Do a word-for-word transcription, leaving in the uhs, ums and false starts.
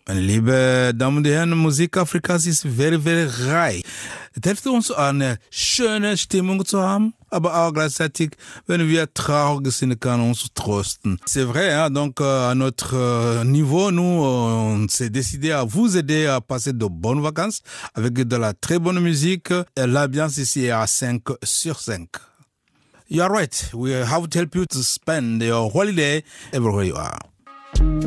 Meine liebe Damen und Herren, Musik Afrikas ist very, very reich. Es hilft uns, eine schöne Stimmung zu haben, aber auch gleichzeitig, wenn wir traurig sind, kann uns trösten. C'est vrai, hein? Donc euh, à notre euh, niveau, nous, on s'est décidé à vous aider à passer de bonnes vacances avec de la très bonne musique. Et l'ambiance ici est à cinq sur cinq. You are right. We have to help you to spend your holiday everywhere you are.